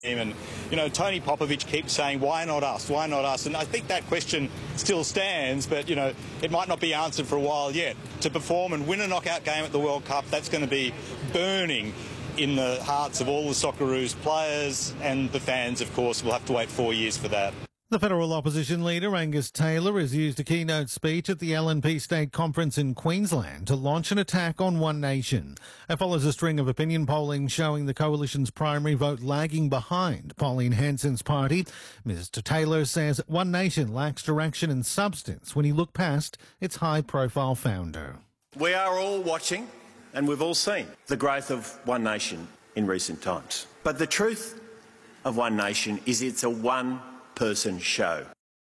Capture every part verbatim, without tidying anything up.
And, you know, Tony Popovich keeps saying, why not us? Why not us? And I think that question still stands, but, you know, it might not be answered for a while yet. To perform and win a knockout game at the World Cup, that's going to be burning in the hearts of all the Socceroos players, and the fans, of course, will have to wait four years for that. The federal opposition leader, Angus Taylor, has used a keynote speech at the L N P State Conference in Queensland to launch an attack on One Nation. It follows a string of opinion polling showing the coalition's primary vote lagging behind Pauline Hanson's party. Mister Taylor says One Nation lacks direction and substance when you look past its high-profile founder. We are all watching, and we've all seen the growth of One Nation in recent times. But the truth of One Nation is it's a one person show.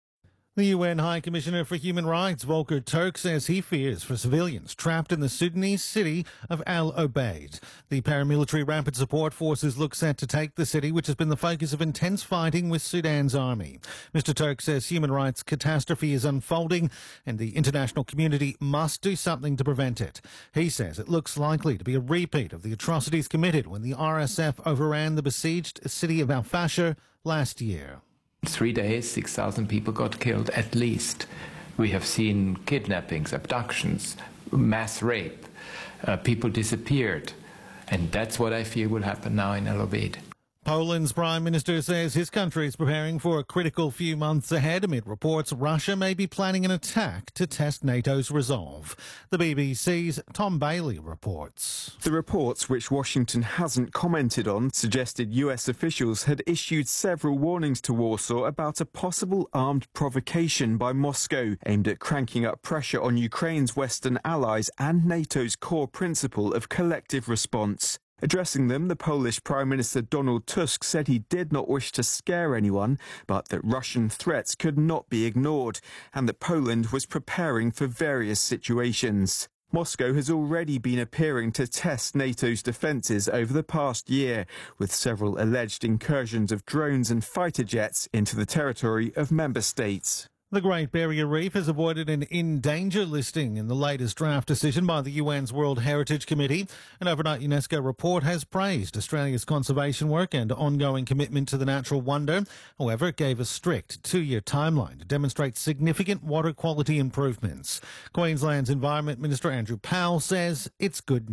The U N High Commissioner for Human Rights, Volker Turk, says he fears for civilians trapped in the Sudanese city of Al Obeid. The paramilitary rapid support forces look set to take the city, which has been the focus of intense fighting with Sudan's army. Mister Turk says human rights catastrophe is unfolding and the international community must do something to prevent it. He says it looks likely to be a repeat of the atrocities committed when the R S F overran the besieged city of Al Fasher last year. Three days, six thousand people got killed at least. We have seen kidnappings, abductions, mass rape. Uh, people disappeared. And that's what I fear will happen now in Al Obeid. Poland's Prime Minister says his country is preparing for a critical few months ahead amid reports Russia may be planning an attack to test NATO's resolve. The B B C's Tom Bailey reports. The reports, which Washington hasn't commented on, suggested U S officials had issued several warnings to Warsaw about a possible armed provocation by Moscow aimed at cranking up pressure on Ukraine's Western allies and NATO's core principle of collective response. Addressing them, the Polish Prime Minister Donald Tusk said he did not wish to scare anyone, but that Russian threats could not be ignored, and that Poland was preparing for various situations. Moscow has already been appearing to test NATO's defences over the past year, with several alleged incursions of drones and fighter jets into the territory of member states. The Great Barrier Reef has avoided an in danger listing in the latest draft decision by the U N's World Heritage Committee. An overnight UNESCO report has praised Australia's conservation work and ongoing commitment to the natural wonder. However, it gave a strict two-year timeline to demonstrate significant water quality improvements. Queensland's Environment Minister Andrew Powell says it's good news.